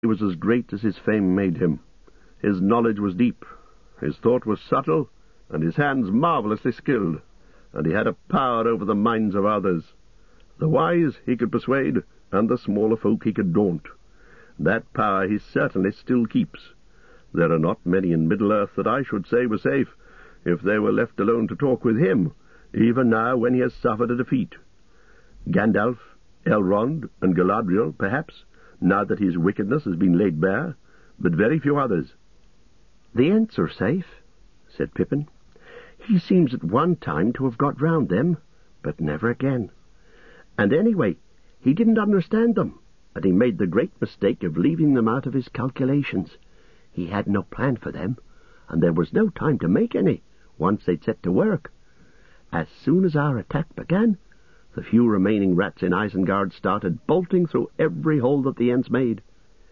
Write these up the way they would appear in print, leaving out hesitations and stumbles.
He was as great as his fame made him. His knowledge was deep, his thought was subtle, and his hands marvellously skilled, and he had a power over the minds of others. The wise he could persuade, and the smaller folk he could daunt. That power he certainly still keeps. There are not many in Middle-earth that I should say were safe, if they were left alone to talk with him, even now when he has suffered a defeat. Gandalf, Elrond, and Galadriel, perhaps, now that his wickedness has been laid bare, but very few others. "The Ents are safe," said Pippin. "He seems at one time to have got round them, but never again. And anyway, he didn't understand them, and he made the great mistake of leaving them out of his calculations. He had no plan for them, and there was no time to make any, once they'd set to work. As soon as our attack began, the few remaining rats in Isengard started bolting through every hole that the Ents made.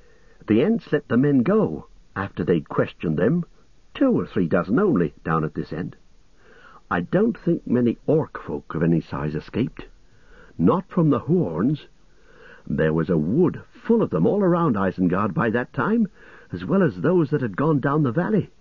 The Ents let the men go, after they'd questioned them, 2 or 3 dozen only, down at this end. I don't think many orc folk of any size escaped. Not from the Huorns. There was a wood full of them all around Isengard by that time, as well as those that had gone down the valley.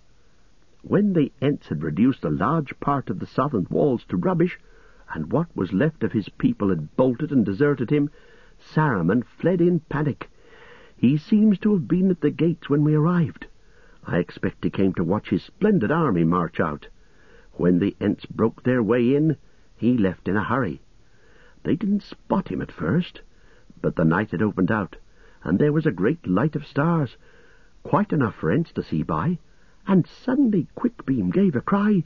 When the Ents had reduced a large part of the southern walls to rubbish, and what was left of his people had bolted and deserted him, Saruman fled in panic. He seems to have been at the gates when we arrived. I expect he came to watch his splendid army march out. When the Ents broke their way in, he left in a hurry. They didn't spot him at first, but the night had opened out, and there was a great light of stars, quite enough for Ents to see by, and suddenly Quickbeam gave a cry.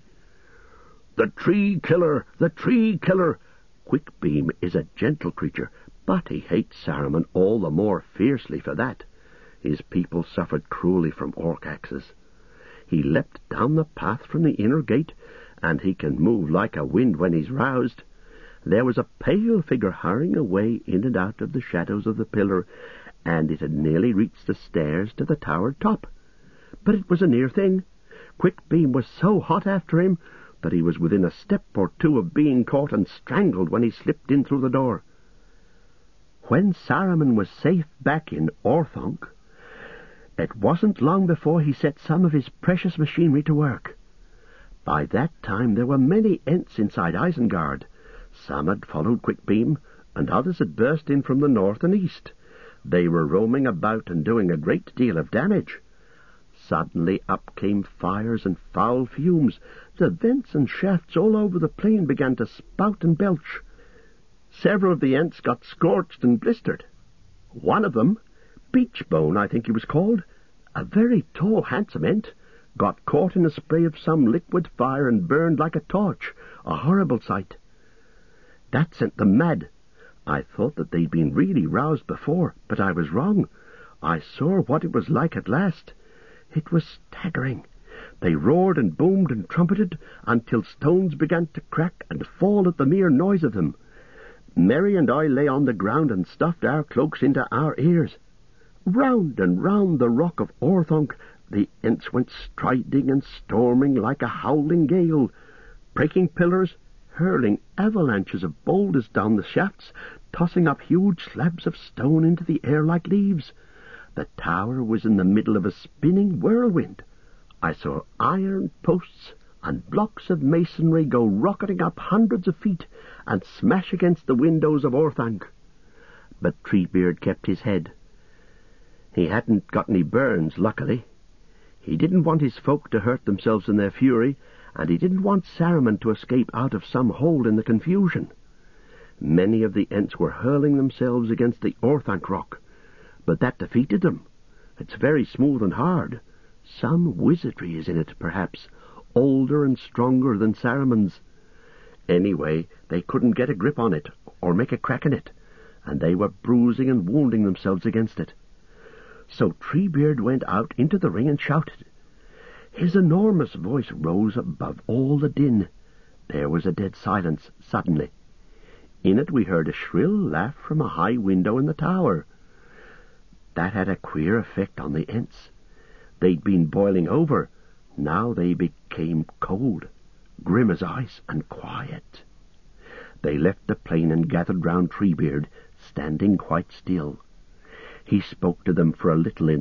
"The Tree Killer! The Tree Killer!" Quickbeam is a gentle creature, but he hates Saruman all the more fiercely for that. His people suffered cruelly from orc axes. He leapt down the path from the inner gate, and he can move like a wind when he's roused. There was a pale figure hurrying away in and out of the shadows of the pillar, and it had nearly reached the stairs to the tower top. But it was a near thing. Quickbeam was so hot after him that he was within a step or 2 of being caught and strangled when he slipped in through the door. When Saruman was safe back in Orthanc, it wasn't long before he set some of his precious machinery to work. By that time there were many Ents inside Isengard. Some had followed Quickbeam, and others had burst in from the north and east. They were roaming about and doing a great deal of damage. Suddenly up came fires and foul fumes. The vents and shafts all over the plain began to spout and belch. Several of the Ents got scorched and blistered. One of them, Beachbone I think he was called, a very tall, handsome Ent, got caught in a spray of some liquid fire and burned like a torch, a horrible sight. That sent them mad. I thought that they'd been really roused before, but I was wrong. I saw what it was like at last. It was staggering. They roared and boomed and trumpeted until stones began to crack and fall at the mere noise of them. Merry and I lay on the ground and stuffed our cloaks into our ears. Round and round the rock of Orthanc the Ents went striding and storming like a howling gale, breaking pillars, hurling avalanches of boulders down the shafts, tossing up huge slabs of stone into the air like leaves. The tower was in the middle of a spinning whirlwind. I saw iron posts and blocks of masonry go rocketing up hundreds of feet and smash against the windows of Orthanc. But Treebeard kept his head. He hadn't got any burns, luckily. He didn't want his folk to hurt themselves in their fury, and he didn't want Saruman to escape out of some hole in the confusion. Many of the Ents were hurling themselves against the Orthanc rock, but that defeated them. It's very smooth and hard. Some wizardry is in it, perhaps, older and stronger than Saruman's. Anyway, they couldn't get a grip on it, or make a crack in it, and they were bruising and wounding themselves against it. So Treebeard went out into the ring and shouted. His enormous voice rose above all the din. There was a dead silence suddenly. In it we heard a shrill laugh from a high window in the tower. That had a queer effect on the Ents. They'd been boiling over. Now they became cold, grim as ice, and quiet. They left the plain and gathered round Treebeard, standing quite still. He spoke to them for a little in